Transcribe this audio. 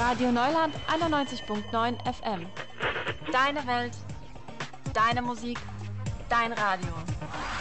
Radio Neuland 91.9 FM. Deine Welt, deine Musik, dein Radio.